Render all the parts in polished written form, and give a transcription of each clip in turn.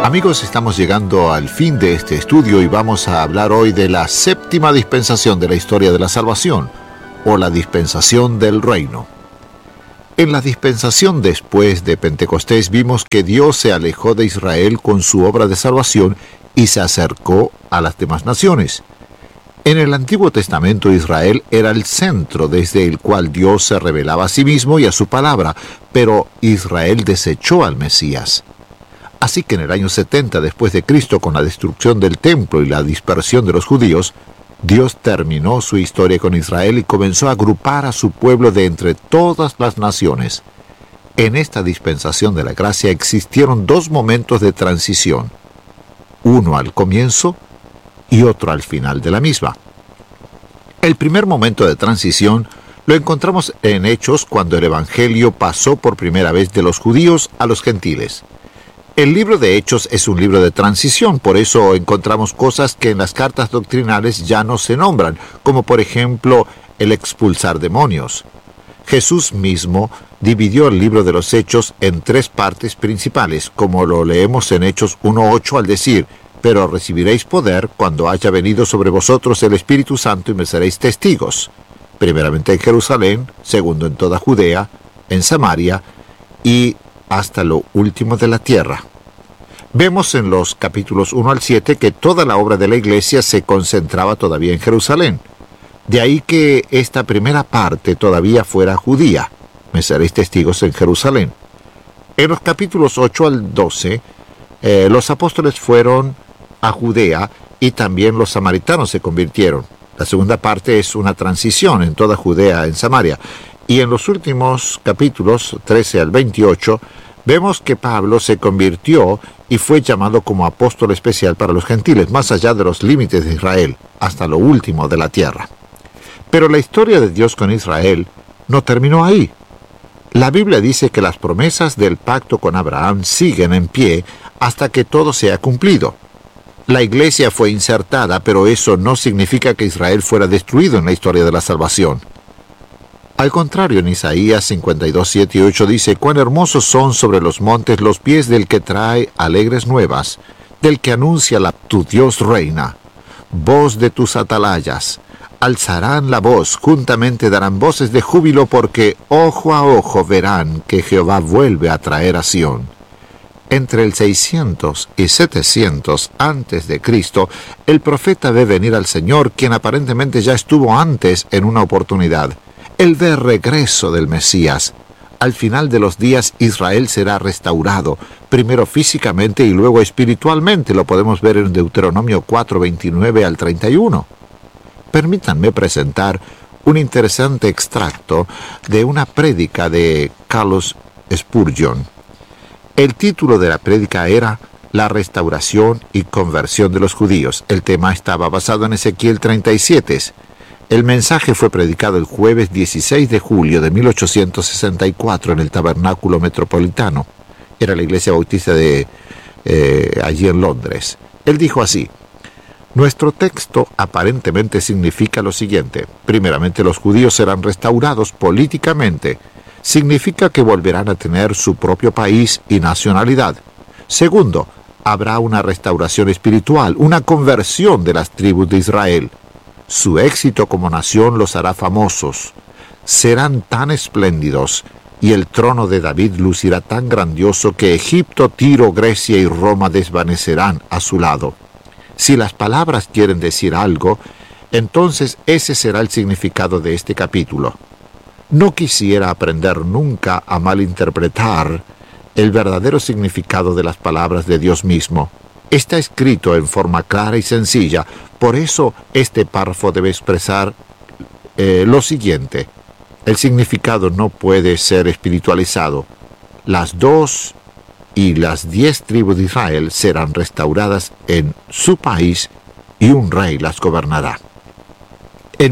Amigos, estamos llegando al fin de este estudio y vamos a hablar hoy de la séptima dispensación de la historia de la salvación, o la dispensación del reino. En la dispensación después de Pentecostés vimos que Dios se alejó de Israel con su obra de salvación y se acercó a las demás naciones. En el Antiguo Testamento Israel era el centro desde el cual Dios se revelaba a sí mismo y a su palabra, pero Israel desechó al Mesías. Así que en el año 70 después de Cristo, con la destrucción del templo y la dispersión de los judíos, Dios terminó su historia con Israel y comenzó a agrupar a su pueblo de entre todas las naciones. En esta dispensación de la gracia existieron dos momentos de transición, uno al comienzo y otro al final de la misma. El primer momento de transición lo encontramos en Hechos, cuando el Evangelio pasó por primera vez de los judíos a los gentiles. El libro de Hechos es un libro de transición, por eso encontramos cosas que en las cartas doctrinales ya no se nombran, como por ejemplo el expulsar demonios. Jesús mismo dividió el libro de los Hechos en tres partes principales, como lo leemos en Hechos 1:8 al decir: «Pero recibiréis poder cuando haya venido sobre vosotros el Espíritu Santo y me seréis testigos, primeramente en Jerusalén, segundo en toda Judea, en Samaria y hasta lo último de la tierra». Vemos en los capítulos 1 al 7 que toda la obra de la iglesia se concentraba todavía en Jerusalén. De ahí que esta primera parte todavía fuera judía: «Me seréis testigos en Jerusalén». En los capítulos 8 al 12, los apóstoles fueron a Judea y también los samaritanos se convirtieron. La segunda parte es una transición en toda Judea, en Samaria. Y en los últimos capítulos, 13 al 28, vemos que Pablo se convirtió y fue llamado como apóstol especial para los gentiles, más allá de los límites de Israel, hasta lo último de la tierra. Pero la historia de Dios con Israel no terminó ahí. La Biblia dice que las promesas del pacto con Abraham siguen en pie hasta que todo sea cumplido. La iglesia fue insertada, pero eso no significa que Israel fuera destruido en la historia de la salvación. Al contrario, en Isaías 52, 7 y 8 dice: «Cuán hermosos son sobre los montes los pies del que trae alegres nuevas, del que anuncia tu Dios reina. Voz de tus atalayas, alzarán la voz, juntamente darán voces de júbilo, porque ojo a ojo verán que Jehová vuelve a traer a Sión». Entre el 600 y 700 antes de Cristo, el profeta ve venir al Señor, quien aparentemente ya estuvo antes en una oportunidad. Él ve el regreso del Mesías. Al final de los días, Israel será restaurado, primero físicamente y luego espiritualmente. Lo podemos ver en Deuteronomio 4, 29 al 31. Permítanme presentar un interesante extracto de una prédica de Charles Spurgeon. El título de la prédica era «La restauración y conversión de los judíos». El tema estaba basado en Ezequiel 37. El mensaje fue predicado el jueves 16 de julio de 1864 en el Tabernáculo Metropolitano. Era la iglesia bautista de allí en Londres. Él dijo así: «Nuestro texto aparentemente significa lo siguiente. Primeramente, los judíos serán restaurados políticamente. Significa que volverán a tener su propio país y nacionalidad. Segundo, habrá una restauración espiritual, una conversión de las tribus de Israel. Su éxito como nación los hará famosos. Serán tan espléndidos y el trono de David lucirá tan grandioso que Egipto, Tiro, Grecia y Roma desvanecerán a su lado. Si las palabras quieren decir algo, entonces ese será el significado de este capítulo. No quisiera aprender nunca a malinterpretar el verdadero significado de las palabras de Dios mismo. Está escrito en forma clara y sencilla, por eso este párrafo debe expresar lo siguiente: el significado no puede ser espiritualizado. Las 2 y las 10 tribus de Israel serán restauradas en su país y un rey las gobernará. En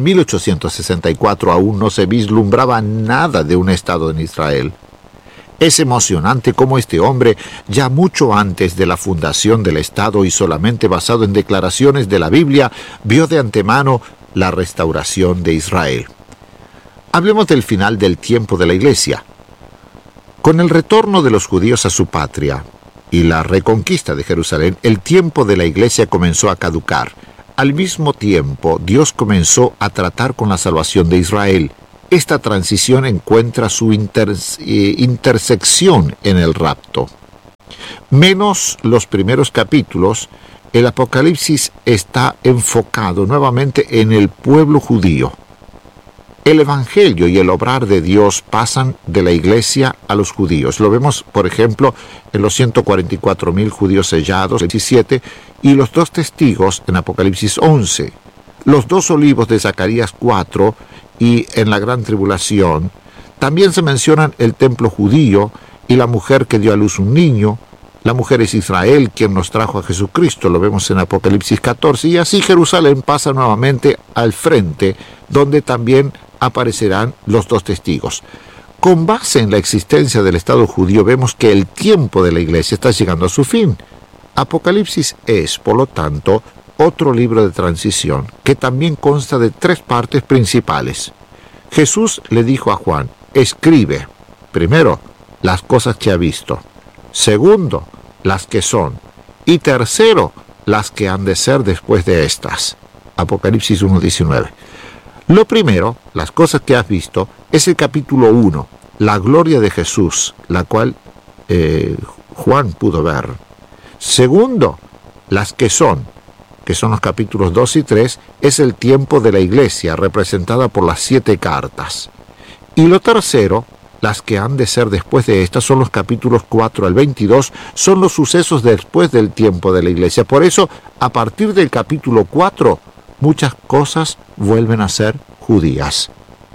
1864 aún no se vislumbraba nada de un estado en Israel. Es emocionante cómo este hombre, ya mucho antes de la fundación del Estado y solamente basado en declaraciones de la Biblia, vio de antemano la restauración de Israel. Hablemos del final del tiempo de la Iglesia. Con el retorno de los judíos a su patria, y la reconquista de Jerusalén, el tiempo de la iglesia comenzó a caducar. Al mismo tiempo, Dios comenzó a tratar con la salvación de Israel. Esta transición encuentra su intersección en el rapto. Menos los primeros capítulos, el Apocalipsis está enfocado nuevamente en el pueblo judío. El Evangelio y el obrar de Dios pasan de la iglesia a los judíos. Lo vemos, por ejemplo, en los 144,000 judíos sellados, 17, y los 2 testigos en Apocalipsis 11. Los 2 olivos de Zacarías 4 y en la gran tribulación. También se mencionan el templo judío y la mujer que dio a luz un niño. La mujer es Israel, quien nos trajo a Jesucristo, lo vemos en Apocalipsis 14, y así Jerusalén pasa nuevamente al frente, donde también aparecerán los 2 testigos. Con base en la existencia del Estado judío, vemos que el tiempo de la iglesia está llegando a su fin. Apocalipsis es, por lo tanto, otro libro de transición, que también consta de 3 partes principales. Jesús le dijo a Juan: escribe, primero, las cosas que ha visto; segundo, las que son; y tercero, las que han de ser después de estas. Apocalipsis 1:19. Lo primero, las cosas que has visto, es el capítulo 1, la gloria de Jesús, la cual Juan pudo ver. Segundo, las que son los capítulos 2 y 3, es el tiempo de la iglesia, representada por las 7 cartas. Y lo tercero, las que han de ser después de estas, son los capítulos 4 al 22, son los sucesos después del tiempo de la iglesia. Por eso, a partir del capítulo 4, muchas cosas vuelven a ser judías.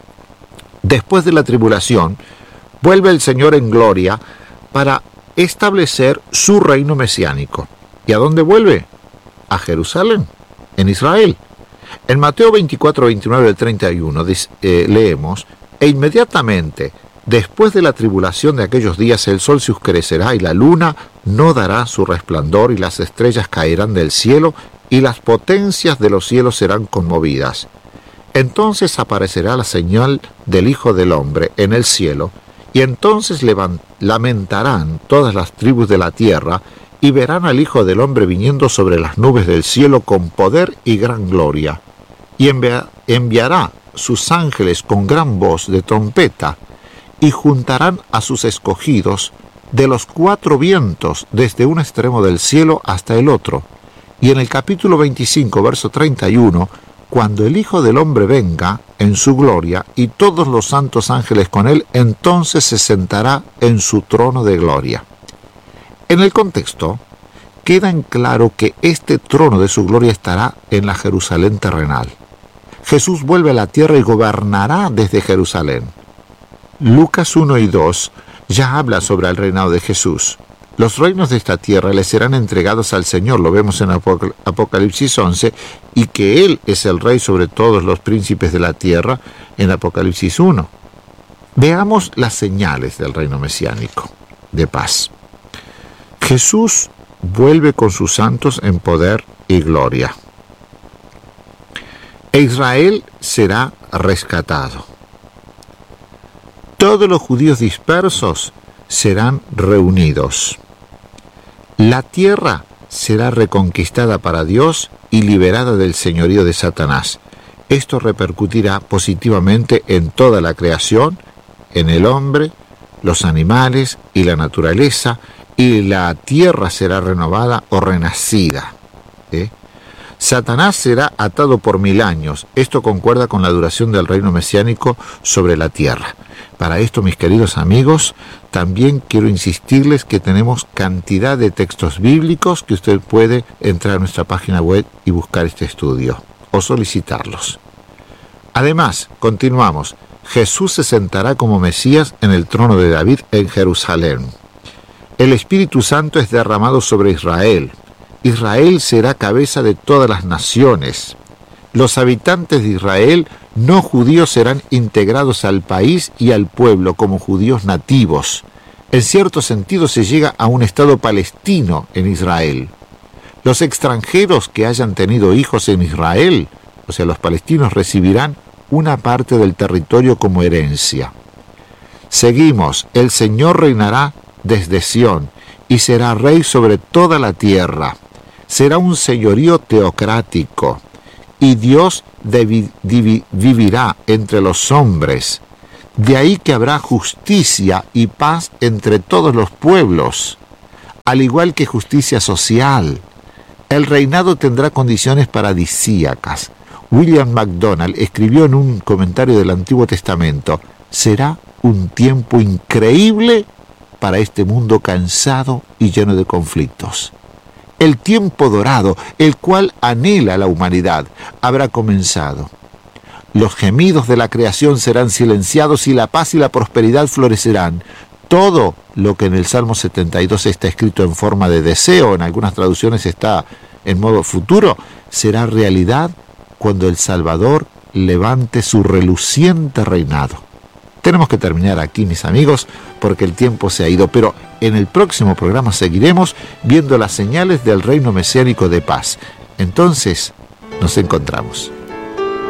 Después de la tribulación, vuelve el Señor en gloria para establecer su reino mesiánico. ¿Y a dónde vuelve? A Jerusalén, en Israel. En Mateo 24, 29 al 31 leemos: e inmediatamente después de la tribulación de aquellos días, el sol se oscurecerá y la luna no dará su resplandor, y las estrellas caerán del cielo, y las potencias de los cielos serán conmovidas. Entonces aparecerá la señal del Hijo del Hombre en el cielo, y entonces lamentarán todas las tribus de la tierra, y verán al Hijo del Hombre viniendo sobre las nubes del cielo con poder y gran gloria. Y enviará sus ángeles con gran voz de trompeta, y juntarán a sus escogidos de los 4 vientos, desde un extremo del cielo hasta el otro. Y en el capítulo 25, verso 31, cuando el Hijo del Hombre venga en su gloria y todos los santos ángeles con él, entonces se sentará en su trono de gloria. En el contexto, queda en claro que este trono de su gloria estará en la Jerusalén terrenal. Jesús vuelve a la tierra y gobernará desde Jerusalén. Lucas 1 y 2 ya habla sobre el reinado de Jesús. Los reinos de esta tierra le serán entregados al Señor, lo vemos en Apocalipsis 11, y que Él es el rey sobre todos los príncipes de la tierra, en Apocalipsis 1. Veamos las señales del reino mesiánico de paz. Jesús vuelve con sus santos en poder y gloria. E Israel será rescatado. Todos los judíos dispersos serán reunidos. La tierra será reconquistada para Dios y liberada del señorío de Satanás. Esto repercutirá positivamente en toda la creación, en el hombre, los animales y la naturaleza, y la tierra será renovada o renacida. Satanás será atado por 1000 años. Esto concuerda con la duración del reino mesiánico sobre la tierra. Para esto, mis queridos amigos, también quiero insistirles que tenemos cantidad de textos bíblicos que usted puede entrar a nuestra página web y buscar este estudio o solicitarlos. Además, continuamos. Jesús se sentará como Mesías en el trono de David en Jerusalén. El Espíritu Santo es derramado sobre Israel. Israel será cabeza de todas las naciones. Los habitantes de Israel no judíos serán integrados al país y al pueblo como judíos nativos. En cierto sentido se llega a un estado palestino en Israel. Los extranjeros que hayan tenido hijos en Israel, o sea, los palestinos, recibirán una parte del territorio como herencia. Seguimos, el Señor reinará desde Sión, y será rey sobre toda la tierra. Será un señorío teocrático, y Dios vivirá entre los hombres. De ahí que habrá justicia y paz entre todos los pueblos, al igual que justicia social. El reinado tendrá condiciones paradisíacas. William MacDonald escribió en un comentario del Antiguo Testamento: será un tiempo increíble para este mundo cansado y lleno de conflictos. El tiempo dorado, el cual anhela la humanidad, habrá comenzado. Los gemidos de la creación serán silenciados y la paz y la prosperidad florecerán. Todo lo que en el Salmo 72 está escrito en forma de deseo, en algunas traducciones está en modo futuro, será realidad cuando el Salvador levante su reluciente reinado. Tenemos que terminar aquí, mis amigos, porque el tiempo se ha ido, pero en el próximo programa seguiremos viendo las señales del reino mesiánico de paz. Entonces, nos encontramos.